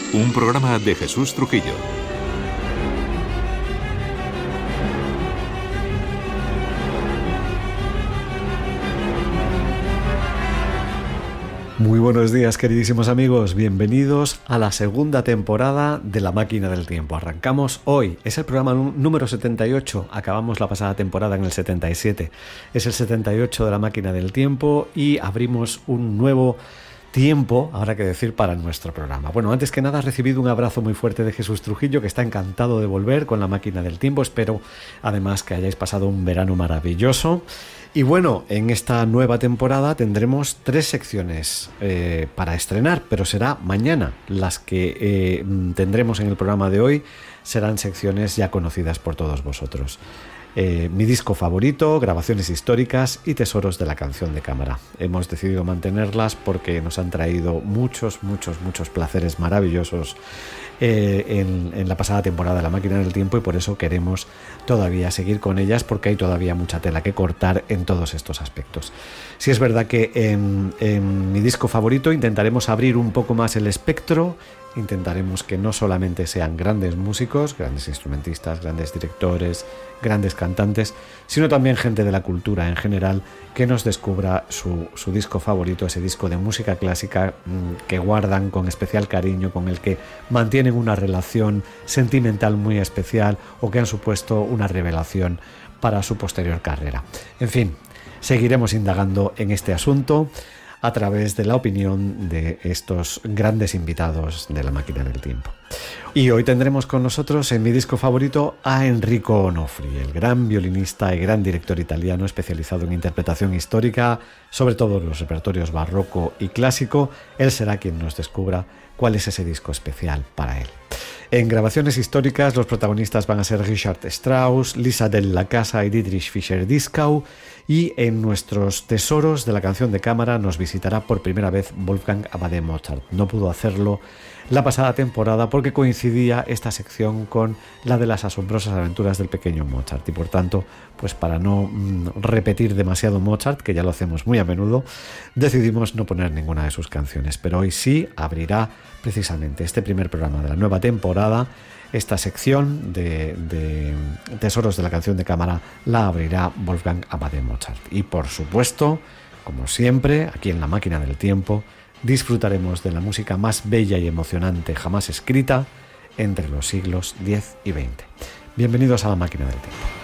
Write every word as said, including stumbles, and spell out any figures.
Un programa de Jesús Trujillo. Muy buenos días, queridísimos amigos, bienvenidos a la segunda temporada de La Máquina del Tiempo. Arrancamos hoy, es el programa número setenta y ocho, acabamos la pasada temporada en el setenta y siete, es el setenta y ocho de La Máquina del Tiempo y abrimos un nuevo tiempo, habrá que decir, para nuestro programa. Bueno, antes que nada, he recibido un abrazo muy fuerte de Jesús Trujillo, que está encantado de volver con La Máquina del Tiempo. Espero además que hayáis pasado un verano maravilloso. Y bueno, en esta nueva temporada tendremos tres secciones eh, para estrenar, pero será mañana. Las que eh, tendremos en el programa de hoy serán secciones ya conocidas por todos vosotros. Eh, mi disco favorito, grabaciones históricas y tesoros de la canción de cámara. Hemos decidido mantenerlas porque nos han traído muchos, muchos, muchos placeres maravillosos eh, en, en la pasada temporada de La Máquina del Tiempo, y por eso queremos todavía seguir con ellas, porque hay todavía mucha tela que cortar en todos estos aspectos. Sí, es verdad que en, en mi disco favorito intentaremos abrir un poco más el espectro. Intentaremos que no solamente sean grandes músicos, grandes instrumentistas, grandes directores, grandes cantantes, sino también gente de la cultura en general que nos descubra su, su disco favorito, ese disco de música clásica mmm, que guardan con especial cariño, con el que mantienen una relación sentimental muy especial o que han supuesto una revelación para su posterior carrera. En fin, seguiremos indagando en este asunto a través de la opinión de estos grandes invitados de La Máquina del Tiempo. Y hoy tendremos con nosotros en mi disco favorito a Enrico Onofri, el gran violinista y gran director italiano especializado en interpretación histórica, sobre todo los repertorios barroco y clásico. Él será quien nos descubra cuál es ese disco especial para él. En grabaciones históricas los protagonistas van a ser Richard Strauss, Lisa della Casa y Dietrich Fischer-Dieskau, y en nuestros tesoros de la canción de cámara nos visitará por primera vez Wolfgang Amadeus Mozart. No pudo hacerlo la pasada temporada porque coincidía esta sección con la de las asombrosas aventuras del pequeño Mozart, y por tanto, pues para no mmm, repetir demasiado Mozart, que ya lo hacemos muy a menudo, decidimos no poner ninguna de sus canciones. Pero hoy sí abrirá precisamente este primer programa de la nueva temporada. Esta sección de, de tesoros de la canción de cámara la abrirá Wolfgang Amadeus Mozart. Y por supuesto, como siempre, aquí en La Máquina del Tiempo, disfrutaremos de la música más bella y emocionante jamás escrita entre los siglos diez y veinte. Bienvenidos a La Máquina del Tiempo.